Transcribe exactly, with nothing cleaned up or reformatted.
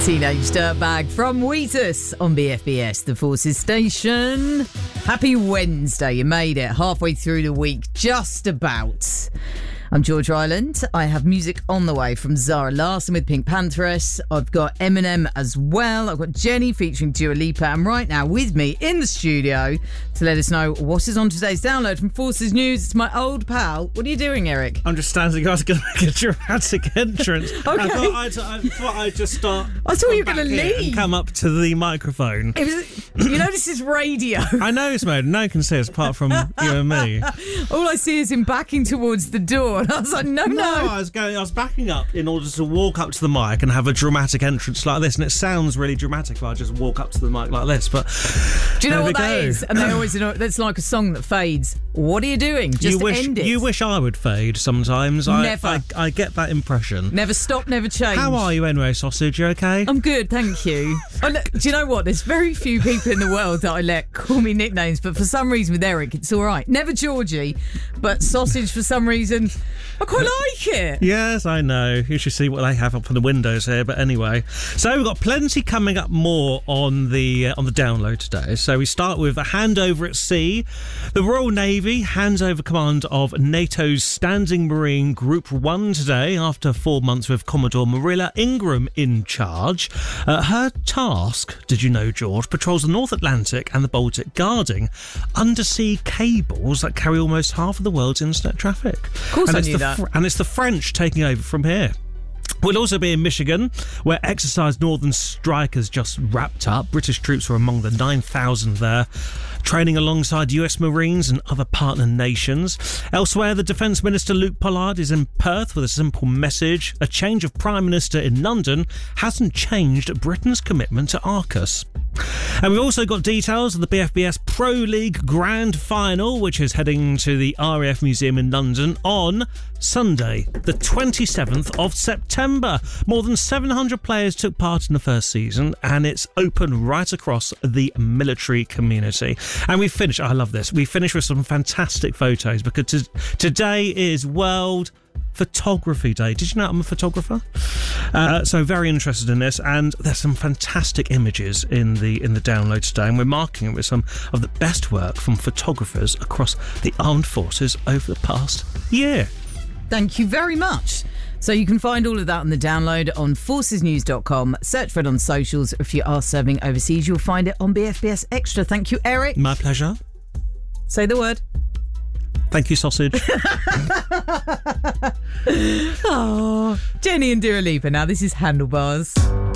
Teenage Dirtbag from Wheatus on B F B S, the Forces station. Happy Wednesday, you made it halfway through the week, just about. I'm George Ryland. I have music on the way from Zara Larsson with Pink Pantheress. I've got Eminem as well. I've got Jenny featuring Dua Lipa. And right now with me in the studio to let us know what is on today's download from Forces News, it's my old pal. What are you doing, Eric? I'm just standing. I was going to make a dramatic entrance. Okay. I thought I'd, I thought I'd just start. I thought you were going to here leave. And come up to the microphone. It was, you know, this is radio. I know it's mode. No one can see us apart from you and me. All I see is him backing towards the door. And I was like, no, no. No, I was going. I was backing up in order to walk up to the mic and have a dramatic entrance like this, and it sounds really dramatic if I just walk up to the mic like this. But do you know there what we that go. is? And they always, you know, that's like a song that fades. What are you doing? Just you wish end it. you wish I would fade sometimes. Never. I, I, I get that impression. Never stop, never change. How are you anyway, Sausage? You okay? I'm good, thank you. I let, do you know what? There's very few people in the world that I let call me nicknames, but for some reason with Eric, it's all right. Never Georgie, but Sausage for some reason, I quite like it. Yes, I know. You should see what they have up on the windows here. But anyway, so we've got plenty coming up more on the uh, on the download today. So we start with a handover at sea. The Royal Navy hands over command of NATO's Standing Marine Group One today, after four months with Commodore Marilla Ingram in charge. Uh, her task, did you know, George, patrols the North Atlantic and the Baltic, guarding undersea cables that carry almost half of the world's internet traffic. Of course, and I it's knew the that. Fr- and it's the French taking over from here. We'll also be in Michigan, where Exercise Northern Strike has just wrapped up. British troops were among the nine thousand there, training alongside U S Marines and other partner nations. Elsewhere, the Defence Minister Luke Pollard is in Perth with a simple message. A change of Prime Minister in London hasn't changed Britain's commitment to AUKUS. And we've also got details of the B F B S Pro League Grand Final, which is heading to the R A F Museum in London on Sunday, the twenty-seventh of September. More than seven hundred players took part in the first season, and it's open right across the military community. And we finish, I love this, we finish with some fantastic photos, because t- today is World Photography Day. Did you know I'm a photographer? Uh, so very interested in this, and there's some fantastic images in the in the download today, and we're marking it with some of the best work from photographers across the armed forces over the past year. Thank you very much. So you can find all of that on the download on forces news dot com. Search for it on socials. If you are serving overseas, you'll find it on B F B S Extra. Thank you, Eric. My pleasure. Say the word. Thank you, Sausage. Oh, Jenny and Dua Lipa. Now this is Handlebars.